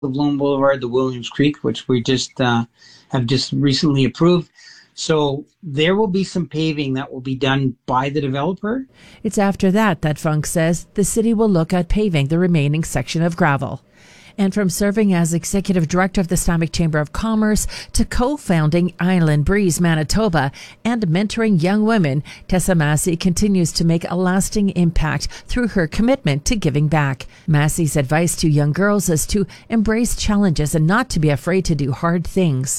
of Lone Boulevard, the Williams Creek, which we just have just recently approved. So there will be some paving that will be done by the developer. It's after that Funk says the city will look at paving the remaining section of gravel. And from serving as executive director of the Steinbach Chamber of Commerce to co-founding Island Breeze Manitoba and mentoring young women, Tessa Massey continues to make a lasting impact through her commitment to giving back. Massey's advice to young girls is to embrace challenges and not to be afraid to do hard things.